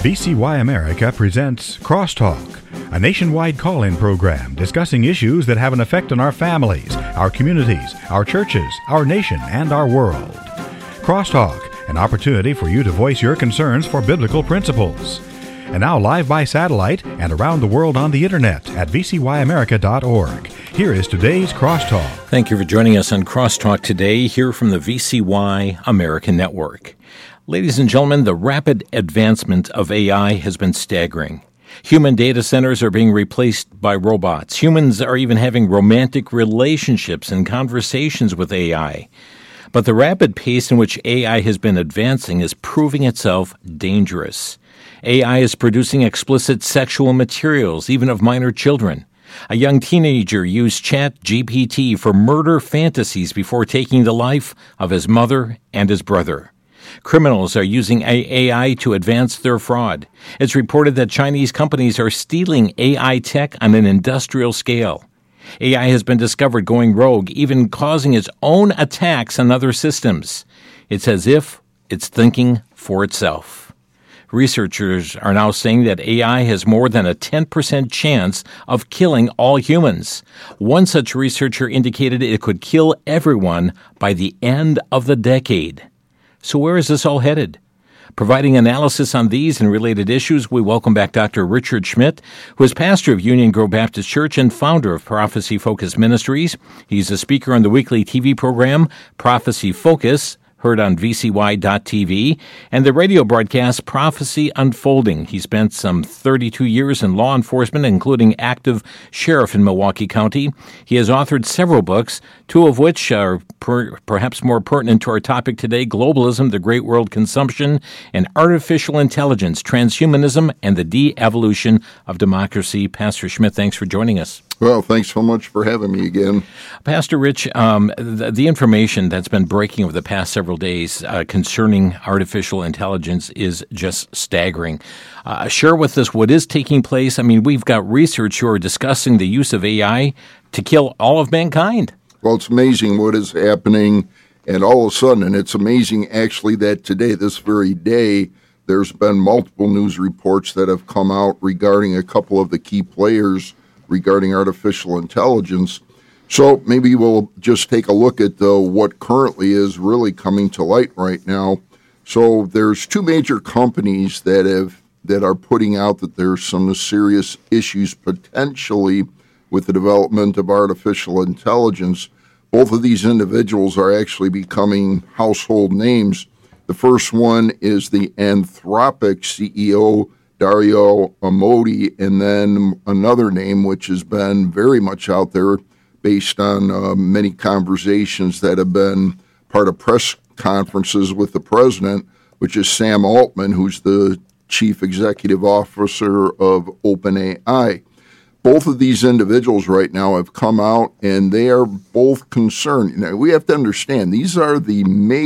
VCY America presents Crosstalk, a nationwide call-in program discussing issues that have an effect on our families, our communities, our churches, our nation, and our world. Crosstalk, an opportunity for you to voice your concerns for biblical principles. And now live by satellite and around the world on the internet at vcyamerica.org. Here is today's Crosstalk. Thank you for joining us on Crosstalk today, here from the VCY America Network. Ladies and gentlemen, the rapid advancement of AI has been staggering. Human data centers are being replaced by robots. Humans are even having romantic relationships and conversations with AI. But the rapid pace in which AI has been advancing is proving itself dangerous. AI is producing explicit sexual materials, even of minor children. A young teenager used ChatGPT for murder fantasies before taking the life of his mother and his brother. Criminals are using AI to advance their fraud. It's reported that Chinese companies are stealing AI tech on an industrial scale. AI has been discovered going rogue, even causing its own attacks on other systems. It's as if it's thinking for itself. Researchers are now saying that AI has more than a 10% chance of killing all humans. One such researcher indicated it could kill everyone by the end of the decade. So where is this all headed? Providing analysis on these and related issues, we welcome back Dr. Richard Schmidt, who is pastor of Union Grove Baptist Church and founder of Prophecy Focus Ministries. He's a speaker on the weekly TV program Prophecy Focus, heard on VCY.TV, and the radio broadcast Prophecy Unfolding. He spent some 32 years in law enforcement, including active sheriff in Milwaukee County. He has authored several books, two of which are perhaps more pertinent to our topic today: Globalism, the Great World Consumption, and Artificial Intelligence, Transhumanism, and the De-Evolution of Democracy. Pastor Schmidt, thanks for joining us. Well, thanks so much for having me again. Pastor Rich, the information that's been breaking over the past several days concerning artificial intelligence is just staggering. Share with us what is taking place. I mean, we've got research who are discussing the use of AI to kill all of mankind. Well, it's amazing what is happening, and all of a sudden, and it's amazing actually that today, this very day, there's been multiple news reports that have come out regarding a couple of the key players regarding artificial intelligence. So maybe we'll just take a look at what currently is really coming to light right now. So there's two major companies that are putting out that there's some serious issues potentially with the development of artificial intelligence. Both of these individuals are actually becoming household names. The first one is the Anthropic CEO, Dario Amodei, and then another name which has been very much out there based on many conversations that have been part of press conferences with the president, which is Sam Altman, who's the chief executive officer of OpenAI. Both of these individuals right now have come out, and they are both concerned. Now, we have to understand, these are the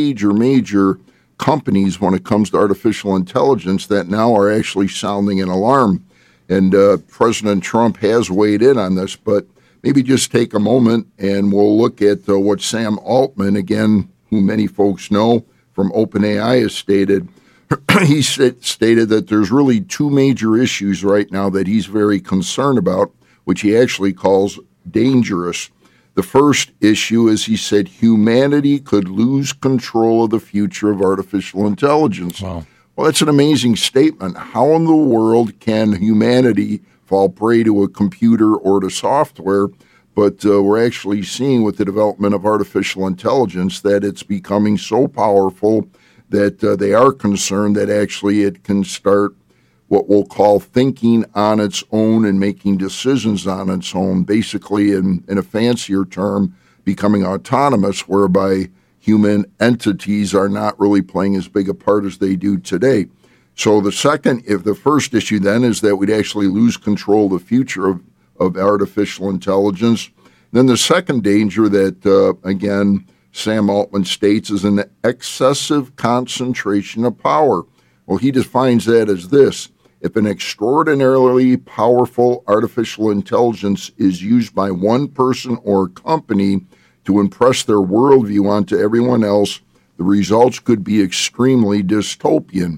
major companies when it comes to artificial intelligence that now are actually sounding an alarm. And President Trump has weighed in on this, but maybe just take a moment and we'll look at what Sam Altman, again, who many folks know from OpenAI, has stated. He stated that there's really two major issues right now that he's very concerned about, which he actually calls dangerous. The first issue is, he said, humanity could lose control of the future of artificial intelligence. Wow. Well, that's an amazing statement. How in the world can humanity fall prey to a computer or to software? But we're actually seeing with the development of artificial intelligence that it's becoming so powerful that they are concerned that actually it can start what we'll call thinking on its own and making decisions on its own, basically in a fancier term, becoming autonomous, whereby human entities are not really playing as big a part as they do today. So the first issue then is that we'd actually lose control of the future of artificial intelligence. Then the second danger that, again, Sam Altman states is an excessive concentration of power. Well, he defines that as this: if an extraordinarily powerful artificial intelligence is used by one person or company to impress their worldview onto everyone else, the results could be extremely dystopian.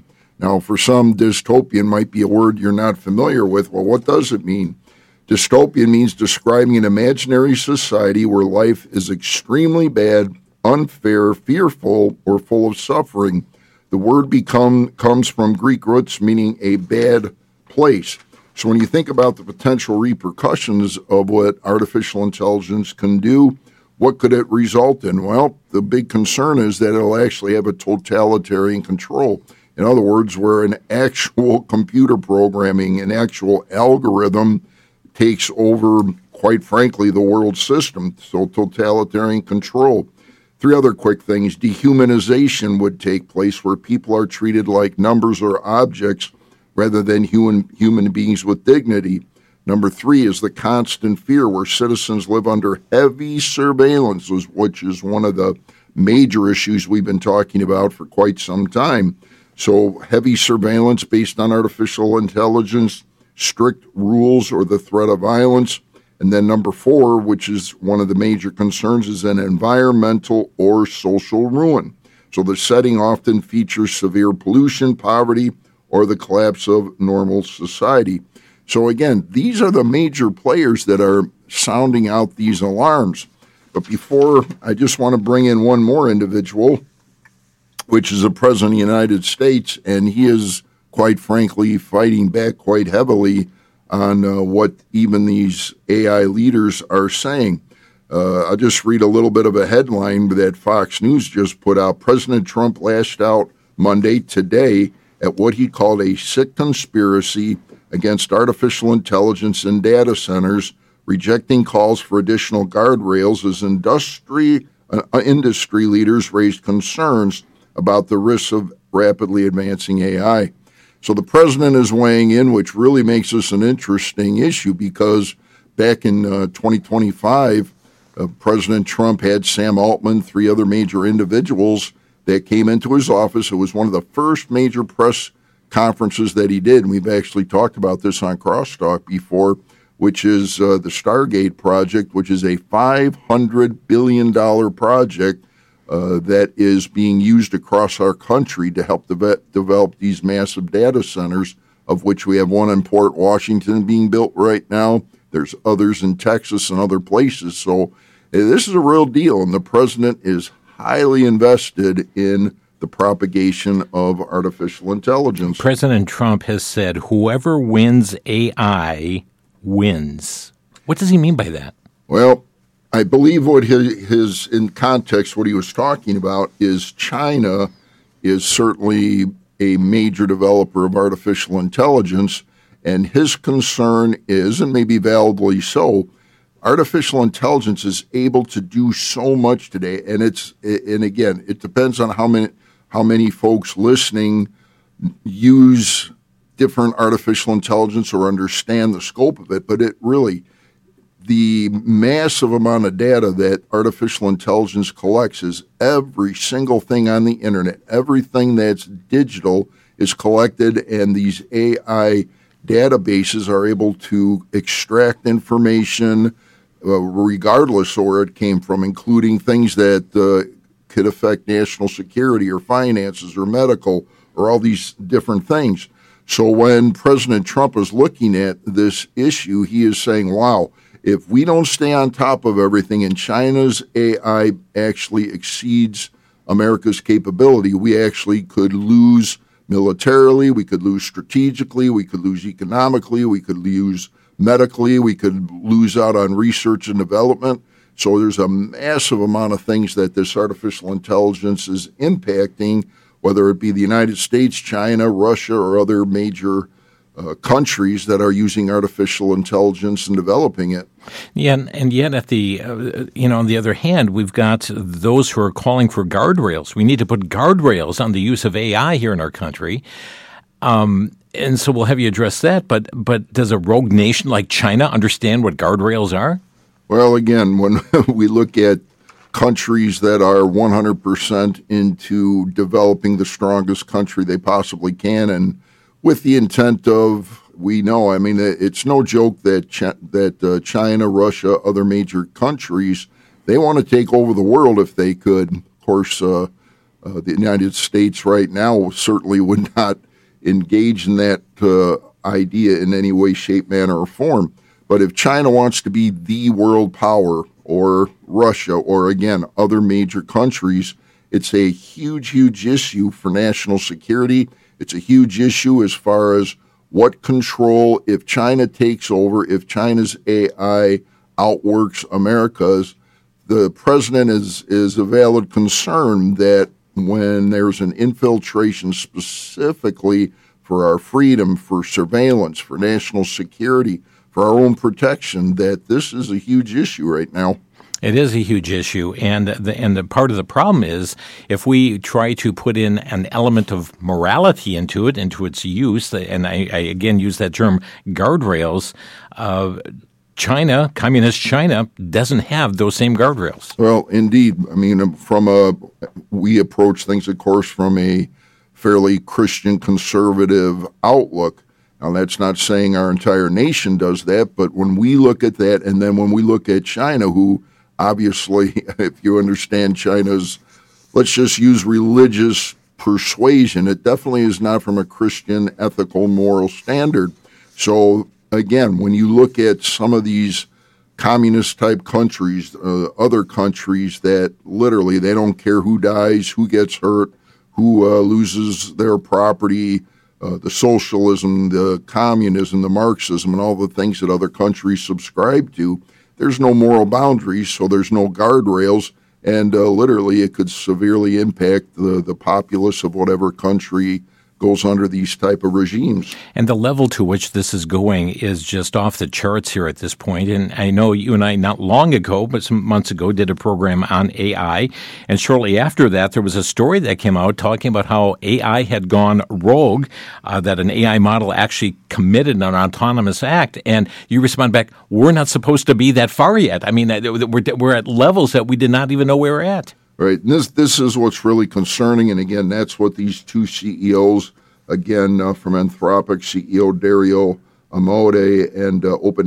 Now, for some, dystopian might be a word you're not familiar with. Well, what does it mean? Dystopian means describing an imaginary society where life is extremely bad, unfair, fearful, or full of suffering. The word comes from Greek roots meaning a bad place. So when you think about the potential repercussions of what artificial intelligence can do, what could it result in? Well, the big concern is that it'll actually have a totalitarian control. In other words, where an actual computer programming, an actual algorithm takes over, quite frankly, the world system. So totalitarian control. 3 other quick things. Dehumanization would take place where people are treated like numbers or objects rather than human beings with dignity. Number 3 is the constant fear where citizens live under heavy surveillance, which is one of the major issues we've been talking about for quite some time. So heavy surveillance based on artificial intelligence, strict rules or the threat of violence. And then number 4, which is one of the major concerns, is an environmental or social ruin. So the setting often features severe pollution, poverty, or the collapse of normal society. So again, these are the major players that are sounding out these alarms. But before, I just want to bring in one more individual, which is the President of the United States, and he is, quite frankly, fighting back quite heavily on what even these AI leaders are saying. I'll just read a little bit of a headline that Fox News just put out. President Trump lashed out Monday, today, at what he called a sick conspiracy against artificial intelligence and data centers, rejecting calls for additional guardrails as industry leaders raised concerns about the risks of rapidly advancing AI. So the president is weighing in, which really makes this an interesting issue because back in 2025, President Trump had Sam Altman, 3 other major individuals that came into his office. It was one of the first major press conferences that he did, and we've actually talked about this on Crosstalk before, which is the Stargate project, which is a $500 billion project that is being used across our country to help develop these massive data centers, of which we have one in Port Washington being built right now. There's others in Texas and other places. So this is a real deal, and the president is highly invested in the propagation of artificial intelligence. President Trump has said whoever wins AI wins. What does he mean by that? Well, I believe what his in context, what he was talking about is China is certainly a major developer of artificial intelligence, and his concern is, and maybe validly so, artificial intelligence is able to do so much today, and again, it depends on how many folks listening use different artificial intelligence or understand the scope of it, but it really, the massive amount of data that artificial intelligence collects is every single thing on the internet. Everything that's digital is collected, and these AI databases are able to extract information regardless of where it came from, including things that could affect national security or finances or medical or all these different things. So when President Trump is looking at this issue, he is saying, wow, if we don't stay on top of everything and China's AI actually exceeds America's capability, we actually could lose militarily, we could lose strategically, we could lose economically, we could lose medically, we could lose out on research and development. So there's a massive amount of things that this artificial intelligence is impacting, whether it be the United States, China, Russia, or other major countries that are using artificial intelligence and developing it. Yeah, and yet at the on the other hand, we've got those who are calling for guardrails. We need to put guardrails on the use of AI here in our country. And so we'll have you address that. But does a rogue nation like China understand what guardrails are? Well, again, when we look at countries that are 100% into developing the strongest country they possibly can, and with the intent of, we know, I mean, it's no joke that China, Russia, other major countries, they want to take over the world if they could. Of course, the United States right now certainly would not engage in that idea in any way, shape, manner, or form. But if China wants to be the world power, or Russia, or again, other major countries, it's a huge, huge issue for national security. It's a huge issue as far as what control, if China takes over, if China's AI outworks America's. The president is a valid concern that when there's an infiltration specifically for our freedom, for surveillance, for national security, for our own protection, that this is a huge issue right now. It is a huge issue, and the part of the problem is if we try to put in an element of morality into its use, and I again use that term, guardrails, China, communist China, doesn't have those same guardrails. Well, indeed. I mean, we approach things, of course, from a fairly Christian conservative outlook. Now, that's not saying our entire nation does that, but when we look at that, and then when we look at China, who obviously, if you understand China's, let's just use religious persuasion, it definitely is not from a Christian ethical moral standard. So, again, when you look at some of these communist-type countries, other countries that literally they don't care who dies, who gets hurt, who loses their property, the socialism, the communism, the Marxism, and all the things that other countries subscribe to, there's no moral boundaries, so there's no guardrails, and literally it could severely impact the populace of whatever country goes under these type of regimes. And the level to which this is going is just off the charts here at this point. And I know you and I not long ago, but some months ago, did a program on AI. And shortly after that, there was a story that came out talking about how AI had gone rogue, that an AI model actually committed an autonomous act. And you respond back, we're not supposed to be that far yet. I mean, we're at levels that we did not even know we were at. Right. And this is what's really concerning. And again, that's what these two CEOs, again, from Anthropic, CEO Dario Amodei and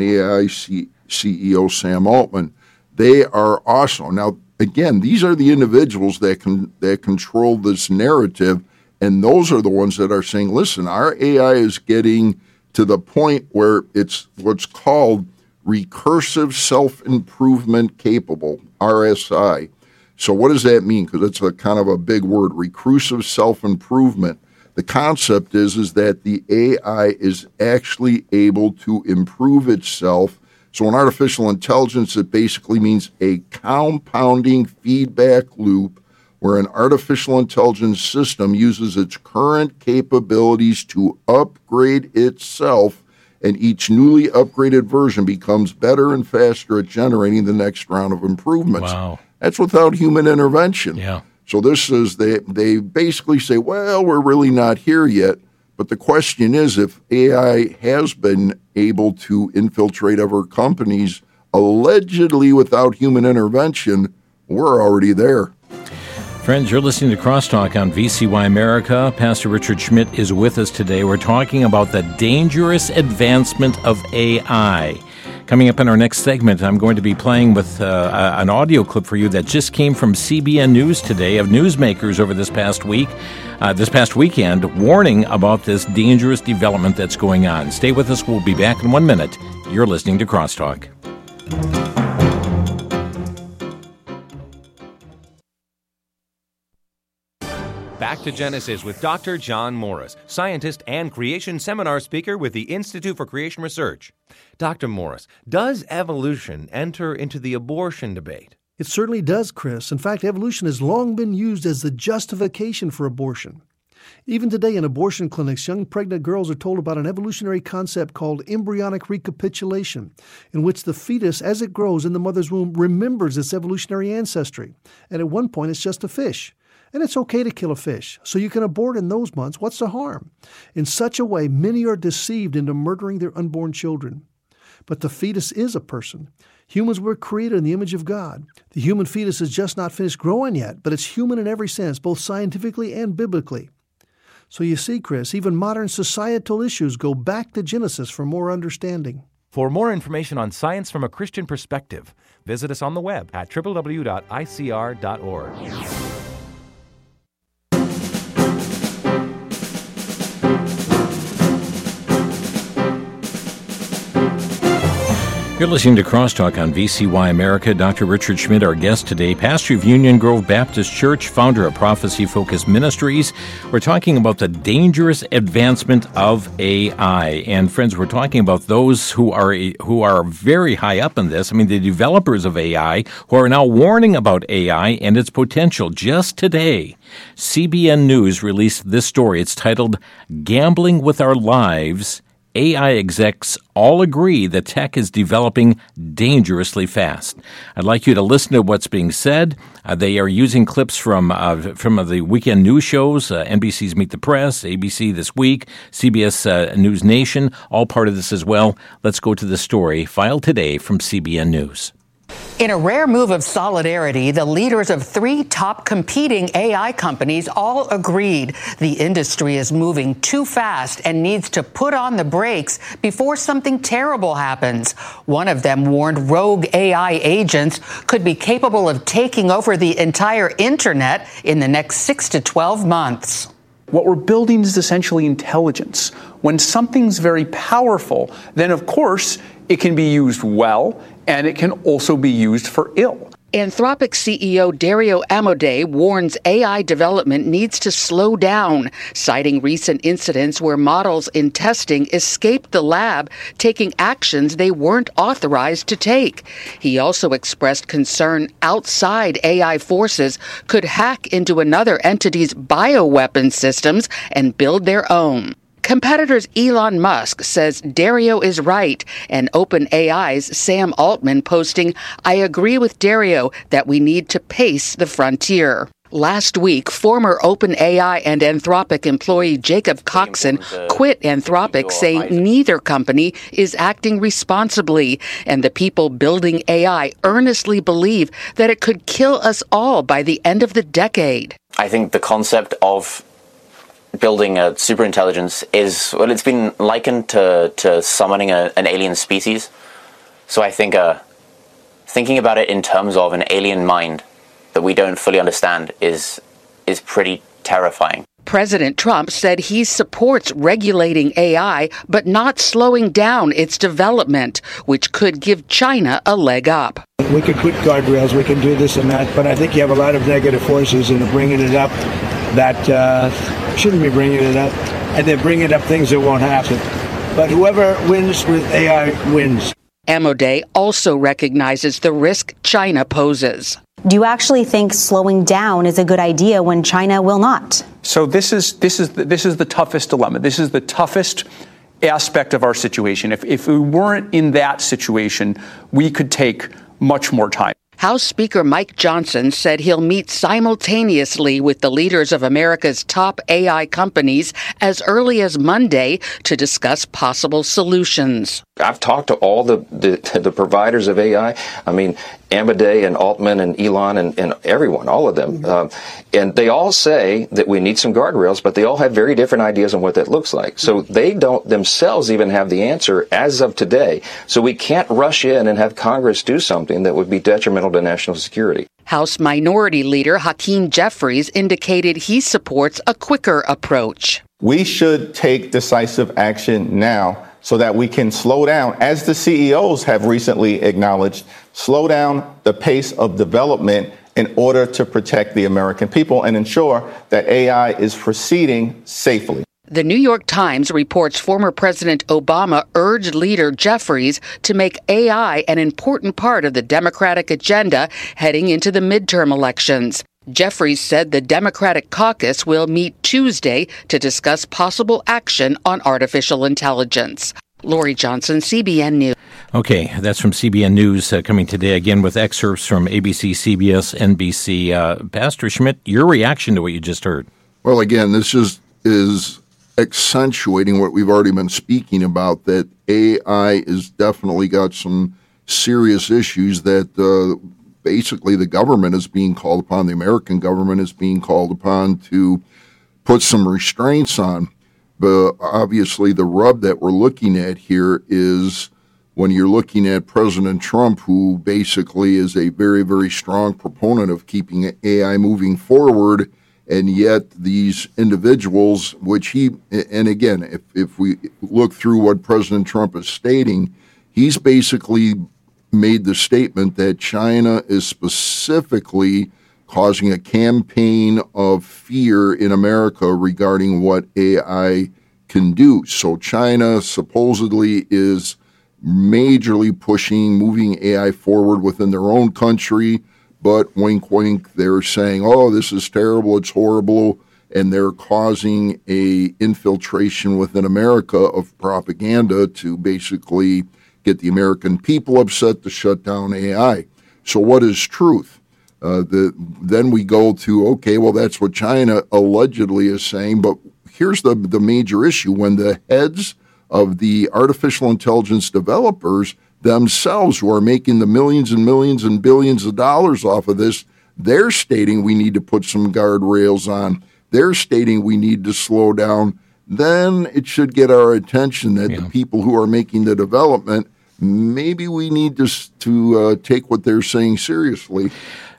OpenAI CEO Sam Altman, they are awesome. Now, again, these are the individuals that control this narrative, and those are the ones that are saying, listen, our AI is getting to the point where it's what's called recursive self-improvement capable, RSI. So what does that mean? Because it's a kind of a big word, recursive self-improvement. The concept is that the AI is actually able to improve itself. So in artificial intelligence, it basically means a compounding feedback loop where an artificial intelligence system uses its current capabilities to upgrade itself, and each newly upgraded version becomes better and faster at generating the next round of improvements. Wow. That's without human intervention. Yeah. So this is, they basically say, well, we're really not here yet. But the question is, if AI has been able to infiltrate other companies, allegedly without human intervention, we're already there. Friends, you're listening to Crosstalk on VCY America. Pastor Richard Schmidt is with us today. We're talking about the dangerous advancement of AI. Coming up in our next segment, I'm going to be playing with an audio clip for you that just came from CBN News today of newsmakers over this past weekend, warning about this dangerous development that's going on. Stay with us. We'll be back in 1 minute. You're listening to Crosstalk. Back to Genesis with Dr. John Morris, scientist and creation seminar speaker with the Institute for Creation Research. Dr. Morris, does evolution enter into the abortion debate? It certainly does, Chris. In fact, evolution has long been used as the justification for abortion. Even today in abortion clinics, young pregnant girls are told about an evolutionary concept called embryonic recapitulation, in which the fetus, as it grows in the mother's womb, remembers its evolutionary ancestry. And at one point, it's just a fish. And it's okay to kill a fish, so you can abort in those months. What's the harm? In such a way, many are deceived into murdering their unborn children. But the fetus is a person. Humans were created in the image of God. The human fetus is just not finished growing yet, but it's human in every sense, both scientifically and biblically. So you see, Chris, even modern societal issues go back to Genesis for more understanding. For more information on science from a Christian perspective, visit us on the web at www.icr.org. You're listening to Crosstalk on VCY America. Dr. Richard Schmidt, our guest today, pastor of Union Grove Baptist Church, founder of Prophecy Focus Ministries. We're talking about the dangerous advancement of AI. And friends, we're talking about those who are very high up in this. I mean, the developers of AI who are now warning about AI and its potential. Just today, CBN News released this story. It's titled, "Gambling with Our Lives. AI execs all agree that tech is developing dangerously fast." I'd like you to listen to what's being said. They are using clips from the weekend news shows, NBC's Meet the Press, ABC This Week, CBS News Nation, all part of this as well. Let's go to the story filed today from CBN News. In a rare move of solidarity, the leaders of three top competing AI companies all agreed the industry is moving too fast and needs to put on the brakes before something terrible happens. One of them warned rogue AI agents could be capable of taking over the entire internet in the next 6 to 12 months. What we're building is essentially intelligence. When something's very powerful, then of course it can be used well, and it can also be used for ill. Anthropic CEO Dario Amodei warns AI development needs to slow down, citing recent incidents where models in testing escaped the lab, taking actions they weren't authorized to take. He also expressed concern outside AI forces could hack into another entity's bioweapon systems and build their own. Competitors Elon Musk says Dario is right, and OpenAI's Sam Altman posting, "I agree with Dario that we need to pace the frontier." Last week, former OpenAI and Anthropic employee Jacob Coxon quit Anthropic, saying neither company is acting responsibly, and the people building AI earnestly believe that it could kill us all by the end of the decade. I think the concept of building a superintelligence is, well, it's been likened to summoning an alien species. So I think thinking about it in terms of an alien mind that we don't fully understand is pretty terrifying. President Trump said he supports regulating AI, but not slowing down its development, which could give China a leg up. We could put guardrails, we can do this and that, but I think you have a lot of negative forces in bringing it up that shouldn't be bringing it up, and they're bringing up things that won't happen. But whoever wins with AI wins. Amodei also recognizes the risk China poses. Do you actually think slowing down is a good idea when China will not? So this is the toughest dilemma. This is the toughest aspect of our situation. If we weren't in that situation, we could take much more time. House Speaker Mike Johnson said he'll meet simultaneously with the leaders of America's top AI companies as early as Monday to discuss possible solutions. I've talked to all the providers of AI. I mean, Amodei and Altman and Elon and everyone, all of them. And they all say that we need some guardrails, but they all have very different ideas on what that looks like. So they don't themselves even have the answer as of today. So we can't rush in and have Congress do something that would be detrimental to national security. House Minority Leader Hakeem Jeffries indicated he supports a quicker approach. We should take decisive action now so that we can slow down, as the CEOs have recently acknowledged, slow down the pace of development in order to protect the American people and ensure that AI is proceeding safely. The New York Times reports former President Obama urged leader Jeffries to make AI an important part of the Democratic agenda heading into the midterm elections. Jeffries said the Democratic caucus will meet Tuesday to discuss possible action on artificial intelligence. Lori Johnson, CBN News. Okay, that's from CBN News coming today again with excerpts from ABC, CBS, NBC. Pastor Schmidt, your reaction to what you just heard? Well, again, this is accentuating what we've already been speaking about, that AI has definitely got some serious issues that basically the government is being called upon, the American government is being called upon to put some restraints on. But obviously the rub that we're looking at here is when you're looking at President Trump, who basically is a very, very strong proponent of keeping AI moving forward, and yet these individuals, which he, and again, if we look through what President Trump is stating, He's basically made the statement that China is specifically causing a campaign of fear in America regarding what AI can do. So China supposedly is majorly moving AI forward within their own country, but wink, wink, they're saying, oh, this is terrible, it's horrible, and they're causing a infiltration within America of propaganda to basically get the American people upset to shut down AI. So what is truth? Then we go to, okay, well, that's what China allegedly is saying, but here's the major issue. When the heads of the artificial intelligence developers themselves, who are making the millions and millions and billions of dollars off of this, they're stating we need to put some guardrails on. They're stating we need to slow down. Then it should get our attention that the people who are making the development, maybe we need to take what they're saying seriously.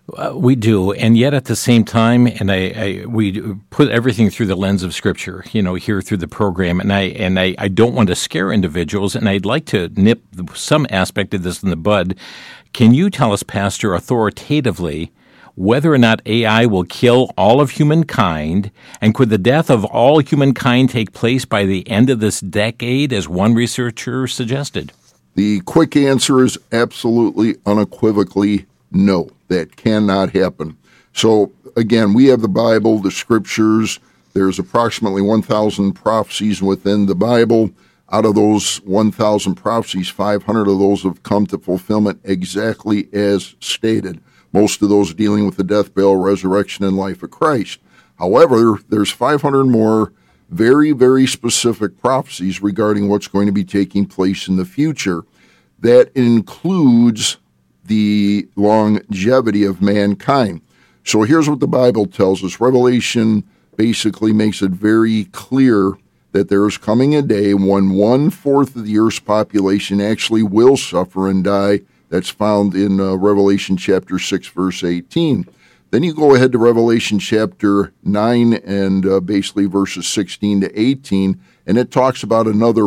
We do, and yet at the same time, and we put everything through the lens of Scripture, here through the program, and I don't want to scare individuals, and I'd like to nip some aspect of this in the bud. Can you tell us, Pastor, authoritatively, whether or not AI will kill all of humankind, and could the death of all humankind take place by the end of this decade, as one researcher suggested? The quick answer is absolutely, unequivocally no. That cannot happen. So, again, we have the Bible, the Scriptures. There's approximately 1,000 prophecies within the Bible. Out of those 1,000 prophecies, 500 of those have come to fulfillment exactly as stated. Most of those dealing with the death, burial, resurrection, and life of Christ. However, there's 500 more very, very specific prophecies regarding what's going to be taking place in the future. That includes the longevity of mankind. So here's what the Bible tells us. Revelation basically makes it very clear that there is coming a day when 1/4 of the earth's population actually will suffer and die. That's found in Revelation chapter 6, verse 18. Then you go ahead to Revelation chapter 9 and basically verses 16 to 18, and it talks about another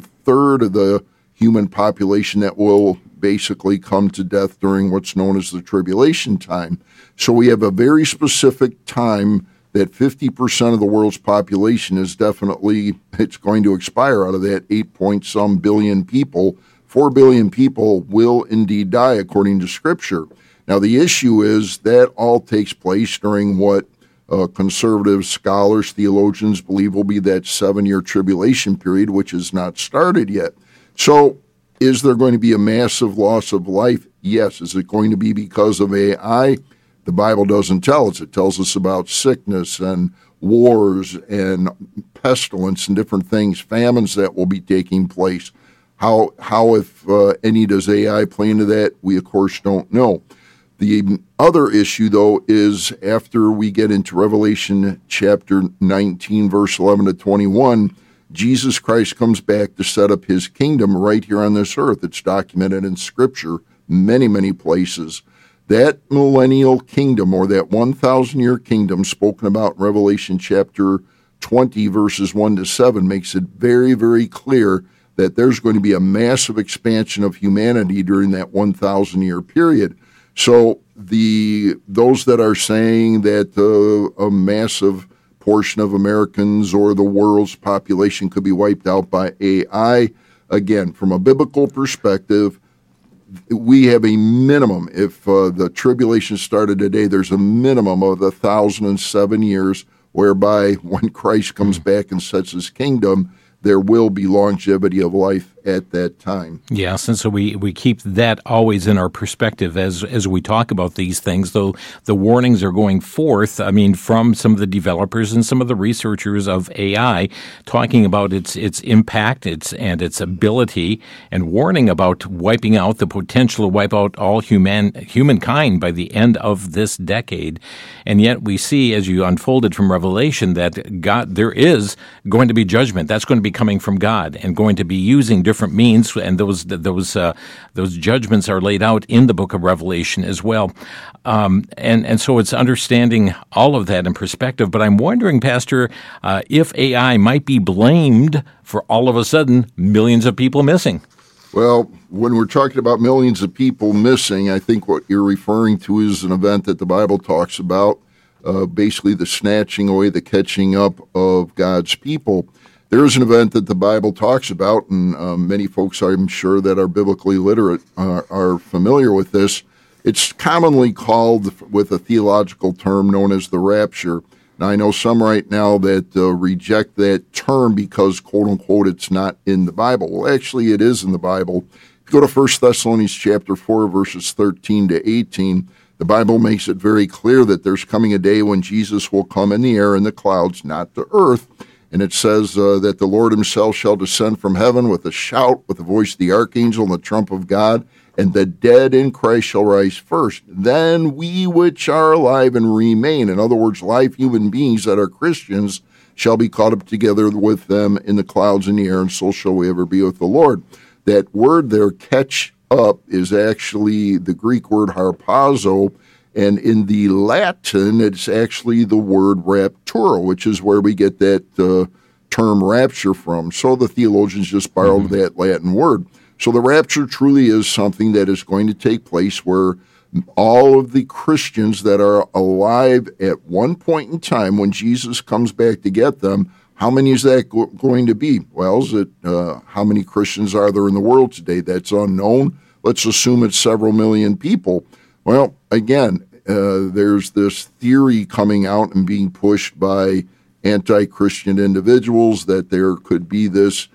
1/3 of the human population that will basically come to death during what's known as the tribulation time. So we have a very specific time that 50% of the world's population is definitely, it's going to expire. Out of that 8-point-some billion people, 4 billion people will indeed die according to Scripture. Now the issue is that all takes place during what conservative scholars, theologians believe will be that 7-year tribulation period, which has not started yet. So is there going to be a massive loss of life? Yes. Is it going to be because of AI? The Bible doesn't tell us. It tells us about sickness and wars and pestilence and different things, famines that will be taking place. How if any, does AI play into that? We, of course, don't know. The other issue, though, is after we get into Revelation chapter 19, verse 11 to 21, Jesus Christ comes back to set up his kingdom right here on this earth. It's documented in Scripture, many, many places. That millennial kingdom, or that 1,000-year kingdom spoken about in Revelation chapter 20, verses 1 to 7, makes it very, very clear that there's going to be a massive expansion of humanity during that 1,000-year period. So those that are saying that a massive portion of Americans or the world's population could be wiped out by AI. Again, from a biblical perspective, we have a minimum. If the tribulation started today, there's a minimum of 1,007 years whereby when Christ comes back and sets his kingdom, there will be longevity of life at that time. Yes, and so we keep that always in our perspective as we talk about these things, though the warnings are going forth, from some of the developers and some of the researchers of AI, talking about its impact, and its ability, and warning about wiping out, the potential to wipe out all humankind by the end of this decade. And yet we see, as you unfolded from Revelation, that there is going to be judgment. That's going to be coming from God and going to be using different means, and those judgments are laid out in the book of Revelation as well. And so it's understanding all of that in perspective. But I'm wondering, Pastor, if AI might be blamed for all of a sudden millions of people missing. Well, when we're talking about millions of people missing, I think what you're referring to is an event that the Bible talks about, basically the snatching away, the catching up of God's people. There is an event that the Bible talks about, and many folks, I'm sure, that are biblically literate are familiar with this. It's commonly called with a theological term known as the rapture. Now, I know some right now that reject that term because, quote-unquote, it's not in the Bible. Well, actually, it is in the Bible. If you go to 1 Thessalonians chapter 4, verses 13 to 18, the Bible makes it very clear that there's coming a day when Jesus will come in the air in the clouds, not the earth. And it says that the Lord himself shall descend from heaven with a shout, with the voice of the archangel and the trump of God, and the dead in Christ shall rise first. Then we which are alive and remain, in other words, live human beings that are Christians, shall be caught up together with them in the clouds in the air, and so shall we ever be with the Lord. That word there, catch up, is actually the Greek word harpazo, and in the Latin, it's actually the word rapturo, which is where we get that term rapture from. So the theologians just borrowed that Latin word. So the rapture truly is something that is going to take place where all of the Christians that are alive at one point in time when Jesus comes back to get them, how many is that going to be? Well, is it how many Christians are there in the world today? That's unknown. Let's assume it's several million people. Well, again, there's this theory coming out and being pushed by anti-Christian individuals that there could be this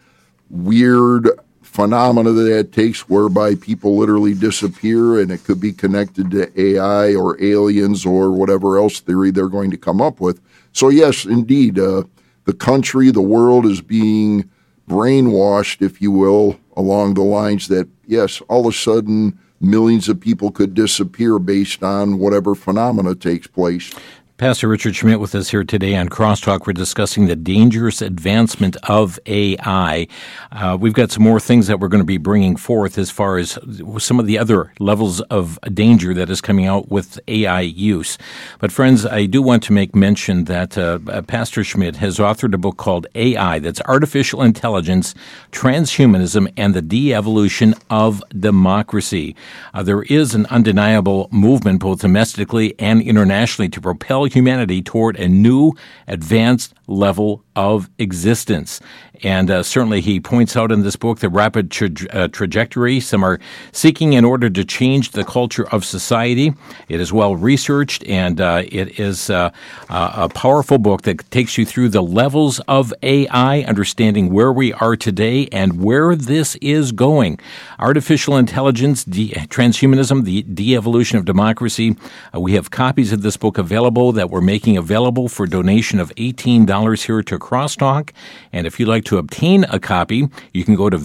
weird phenomena that takes whereby people literally disappear, and it could be connected to AI or aliens or whatever else theory they're going to come up with. So yes, indeed, the country, the world is being brainwashed, if you will, along the lines that, yes, all of a sudden millions of people could disappear based on whatever phenomena takes place. Pastor Richard Schmidt with us here today on Crosstalk. We're discussing the dangerous advancement of AI. We've got some more things that we're going to be bringing forth as far as some of the other levels of danger that is coming out with AI use. But friends, I do want to make mention that Pastor Schmidt has authored a book called AI, that's Artificial Intelligence, Transhumanism, and the De-Evolution of Democracy. There is an undeniable movement both domestically and internationally to propel humanity toward a new, advanced level of existence. And certainly he points out in this book the rapid trajectory some are seeking in order to change the culture of society. It is well researched, and it is a powerful book that takes you through the levels of AI, understanding where we are today and where this is going. Artificial intelligence, transhumanism, the de-evolution of democracy. We have copies of this book available that we're making available for donation of $18 here to Crosstalk. And if you'd like to obtain a copy, you can go to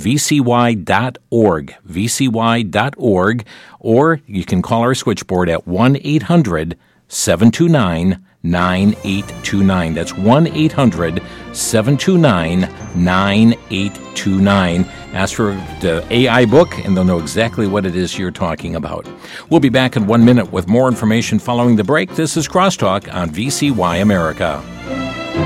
vcy.org, vcy.org, or you can call our switchboard at 1-800-729-9829. That's 1-800-729-9829. Ask for the AI book, and they'll know exactly what it is you're talking about. We'll be back in 1 minute with more information following the break. This is Crosstalk on VCY America.